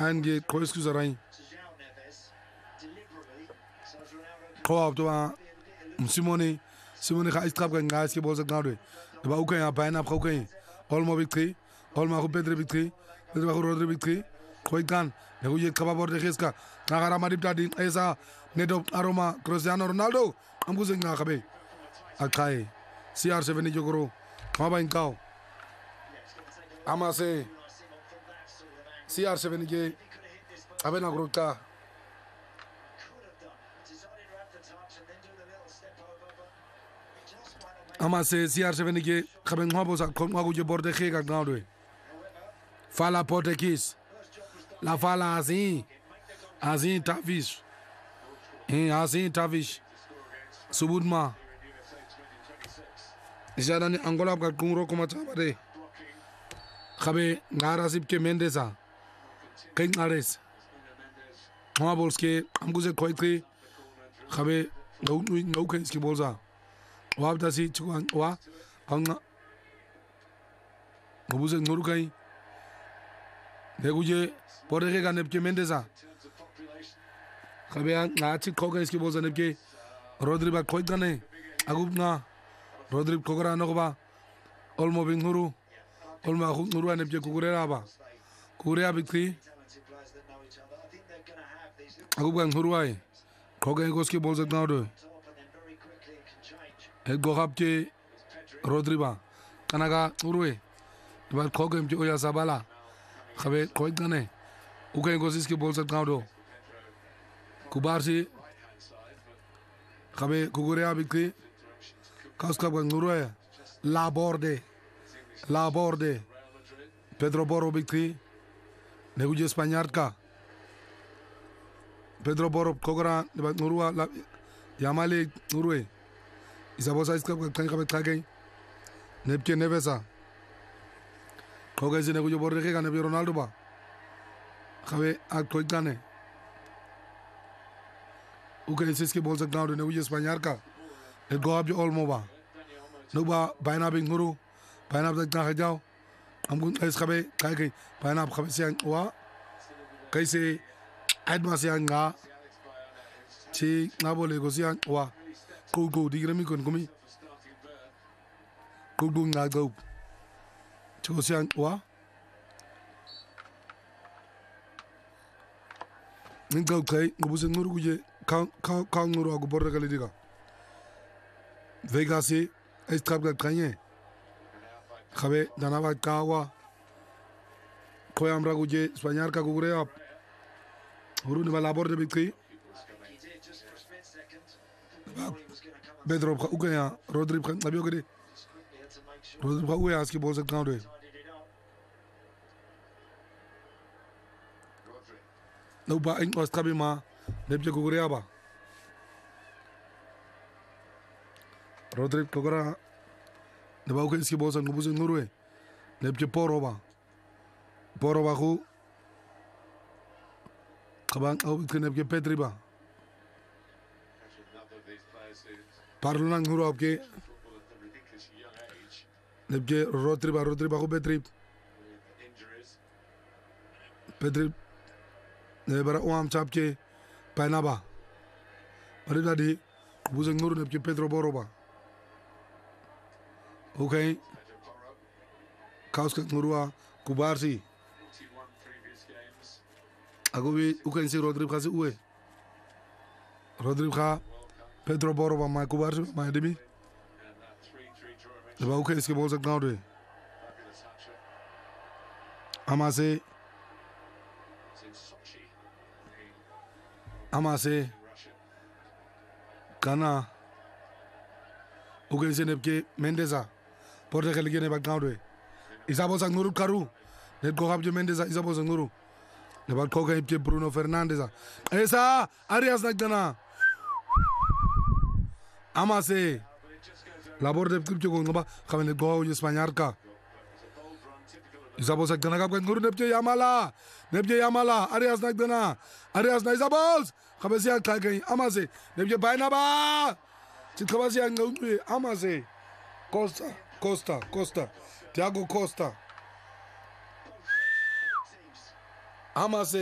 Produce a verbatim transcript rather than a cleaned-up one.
Ange excuse rain. Ko to Simone Simone ga is trap ga ngas ke bol sa ngado. Ba u kan ba na ko kan. Olmo victory, Olmo Pedro victory, Pedro Rodri victory. Ko kan ne ko yek kaba borde khiska. Na gara ma dipta di esa nedo aroma Cristiano Ronaldo. Am ko zinga khabe. Akai C R seven ni jogoro. Ma ba inkao. Amase C R seven ke abena grota. Amase C R seven ke khaben ngabo sa ngabo je borde khega ngado. Fala Portuguese. La fala assim. Assim Tavish. Hein assim Tavish. Subudma. Jana ni Angola ka kungro ko matabare. Khabe ngara sip ke Mendesa. King Ares. Mo bolske amguze khoitri. Khabe ngau ngau kenski bolza. Wa dasi chuan wa anga. Ngobuze ngorukai. Neguje porege ga nepke Mendesa. Khabe nga chi khoga iski bolza nepke Rodri ba khoi gane. Agubna Rodri khogara noba. Olmo binguru. Olmo nguru nepke kugurera ba. Kurea bikri. Agubga nguruai. Khoga iski bolza ngado. E gohabke Rodri ba. Kanaga ngurue. Ba khoga impje oya sabala. Khabe khoi gane. Ukai iski bolza ngado. Kubarsi Khabe kugurea bikri. Kaska ngurue. La Borde. La Borde. Pedro Boro bikri. Neguje Spaniarka. Pedro Boro kogara ngurua la Yamale ngurue. Isabosa iska kan khabe thagei. Nepke Nevesa. Kogezi neguje Borde ke gane Ronaldo ba. Khabe ak koi gane. Uke iske bol sakta hu ne uje Spaniarka. El go ab Olmo ba. No ba baina bing nguru. Baina tak na khajao. Amgun is khabe kai kai baina khabe siang wa. Kaise adma siang nga. Chi nga bole go siang wa. Ko go digrami kon komi. Ko go nga go. Cho siang wa. Ningo kai ngobuse nguru guje ka ka ka nguru agu borre kali diga. Vegasi es trap ga kanye. Khabe danaba kawa. Koy amra guje Spaniarka gugure ap. Huru ni bala borde bikri. Pedro ukaya Rodri khan labio gede. Rodri ka uya aski bol sakta hu. No ba in ostrabi ma nepje kugurea ba. Rodri kogara ne ba ukenski bosa ngubuze ngurue. Nepje poro ba. Poro ba khu. Kabang au nepje Pedri ba. Parlona nguru apke. Nepje Rodri ba Rodri ba khu Pedri. Pedri ne bara uam chapke painaba. Pari tadi buze nguru nepke Pedro Boroba. Okay. Kauska ngurua Kubarsi. Agobi uken si Rodri khasi uwe. Rodri kha Pedro Boroba ma Kubarsi ma demi. Ba uken iske bol sakta hu. Amase Amase Kana Ugen se nepke Mendesa Porte khali ne ba gaudwe Isabo sa nguru karu ne go habje Mendesa Isabo sa nguru ne ba ko ke Bruno Fernandes esa Arias nagdana Amase labor de kipche go ngaba khamene go Spaniarka Isabo sa gana ka nguru nepje Yamala nepje Yamala Arias nagdana Arias na Isabos khabesiya thagei Amase nepje baina ba Chikabasiya ngudwe Amase Costa Costa Costa Thiago Costa Amase